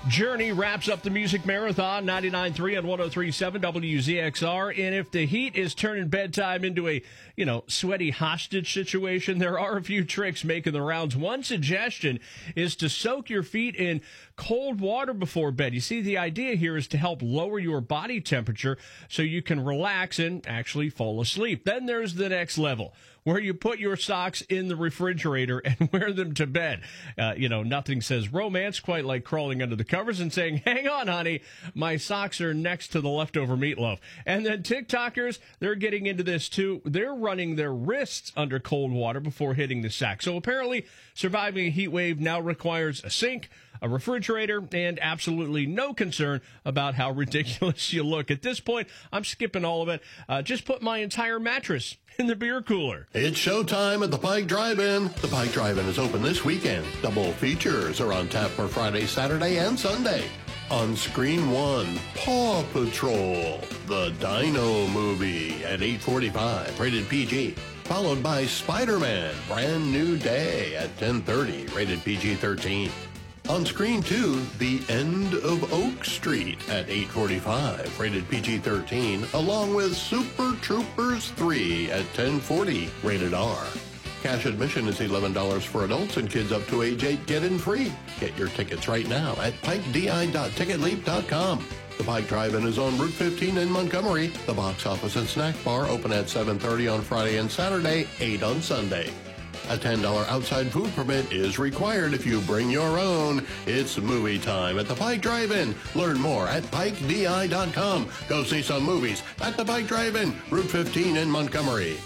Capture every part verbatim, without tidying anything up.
Journey wraps up the Music Marathon, ninety-nine point three on one oh three point seven W Z X R. And if the heat is turning bedtime into a, you know, sweaty hostage situation, there are a few tricks making the rounds. One suggestion is to soak your feet in cold water before bed. You see, the idea here is to help lower your body temperature so you can relax and actually fall asleep. Then there's the next level, where you put your socks in the refrigerator and wear them to bed. Uh, you know, nothing says romance quite like crawling under the covers and saying, hang on, honey, my socks are next to the leftover meatloaf. And then TikTokers, they're getting into this too. They're running their wrists under cold water before hitting the sack. So apparently, surviving a heat wave now requires a sink, a refrigerator, and absolutely no concern about how ridiculous you look. At this point, I'm skipping all of it. Uh, just put my entire mattress in the beer cooler. It's showtime at the Pike Drive-In. The Pike Drive-In is open this weekend. Double features are on tap for Friday, Saturday, and Sunday. On Screen One, Paw Patrol, the Dino Movie at eight forty-five, rated P G. Followed by Spider-Man, Brand New Day at ten thirty, rated P G thirteen. On Screen Two, The End of Oak Street at eight forty-five, rated P G thirteen, along with Super Troopers three at ten forty, rated R. Cash admission is eleven dollars for adults, and kids up to age eight get in free. Get your tickets right now at pike d i dot ticket leap dot com. The Pike Drive-In is on Route fifteen in Montgomery. The box office and snack bar open at seven thirty on Friday and Saturday, eight on Sunday. A ten dollars outside food permit is required if you bring your own. It's movie time at the Pike Drive-In. Learn more at pike d i dot com. Go see some movies at the Pike Drive-In, Route fifteen in Montgomery.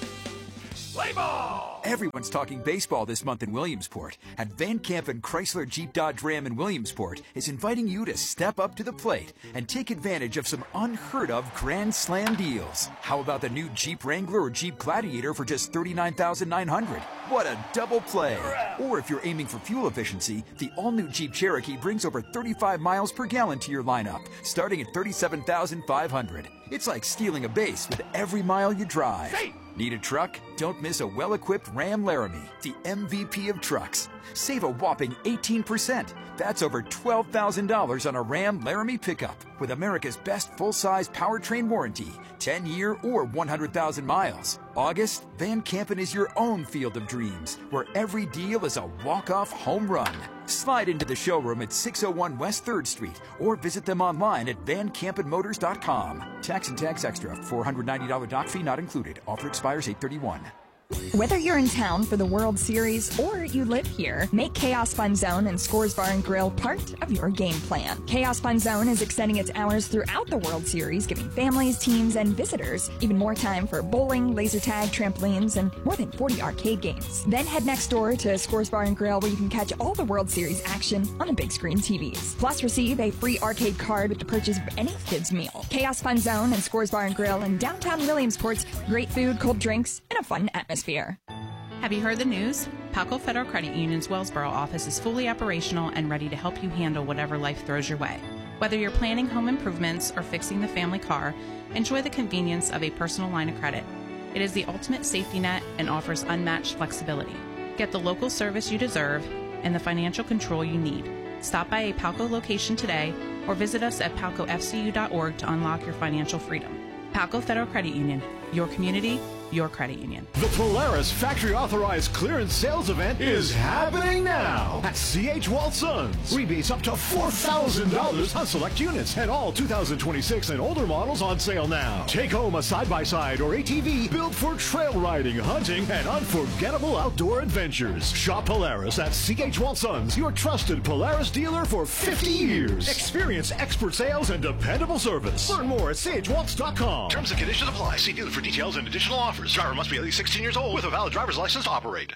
Play ball! Everyone's talking baseball this month in Williamsport, and Van Campen Chrysler Jeep Dodge Ram in Williamsport is inviting you to step up to the plate and take advantage of some unheard of Grand Slam deals. How about the new Jeep Wrangler or Jeep Gladiator for just thirty-nine thousand nine hundred dollars? What a double play! Or if you're aiming for fuel efficiency, the all-new Jeep Cherokee brings over thirty-five miles per gallon to your lineup, starting at thirty-seven thousand five hundred dollars. It's like stealing a base with every mile you drive. Need a truck? Don't miss a well-equipped Ram Laramie, the M V P of trucks. Save a whopping eighteen percent. That's over twelve thousand dollars on a Ram Laramie pickup with America's best full-size powertrain warranty, ten-year or one hundred thousand miles. August, Van Campen is your own field of dreams, where every deal is a walk-off home run. Slide into the showroom at six oh one West third Street or visit them online at van campen motors dot com. Tax and tax extra. four hundred ninety dollars doc fee not included. Offer expires eight thirty-one. Whether you're in town for the World Series or you live here, make Chaos Fun Zone and Scores Bar and Grill part of your game plan. Chaos Fun Zone is extending its hours throughout the World Series, giving families, teams, and visitors even more time for bowling, laser tag, trampolines, and more than forty arcade games. Then head next door to Scores Bar and Grill, where you can catch all the World Series action on the big screen T Vs. Plus, receive a free arcade card with the purchase of any kids' meal. Chaos Fun Zone and Scores Bar and Grill in downtown Williamsport's great food, cold drinks, and a fun atmosphere. Have you heard the news? Palco Federal Credit Union's Wellsboro office is fully operational and ready to help you handle whatever life throws your way. Whether you're planning home improvements or fixing the family car, enjoy the convenience of a personal line of credit. It is the ultimate safety net and offers unmatched flexibility. Get the local service you deserve and the financial control you need. Stop by a Palco location today or visit us at palco f c u dot org to unlock your financial freedom. Palco Federal Credit Union, your community, your credit union. The Polaris Factory Authorized Clearance Sales Event is happening now at C H. Waltz-Sons. Rebates up to four thousand dollars on select units and all two thousand twenty-six and older models on sale now. Take home a side-by-side or A T V built for trail riding, hunting, and unforgettable outdoor adventures. Shop Polaris at C H. Waltz-Sons, your trusted Polaris dealer for fifty years. Experience expert sales and dependable service. Learn more at c h waltz dot com. Terms and conditions apply. See dealer for details and additional offers. Driver must be at least sixteen years old with a valid driver's license to operate.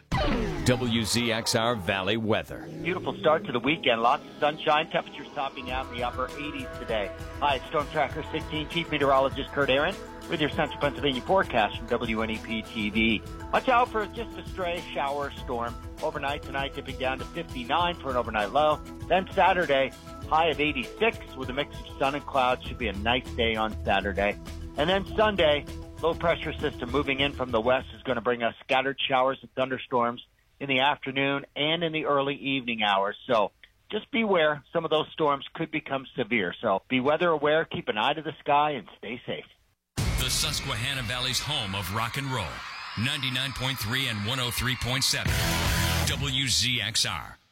W Z X R Valley weather. Beautiful start to the weekend. Lots of sunshine. Temperatures topping out in the upper eighties today. Hi, Storm Tracker sixteen. Chief Meteorologist Kurt Aaron with your Central Pennsylvania forecast from W N E P T V. Watch out for just a stray shower storm. Overnight tonight dipping down to fifty-nine for an overnight low. Then Saturday, high of eighty-six with a mix of sun and clouds. Should be a nice day on Saturday. And then Sunday, low pressure system moving in from the west is going to bring us scattered showers and thunderstorms in the afternoon and in the early evening hours. So just beware. Some of those storms could become severe. So be weather aware, keep an eye to the sky, and stay safe. The Susquehanna Valley's home of rock and roll. ninety-nine point three and one oh three point seven. W Z X R.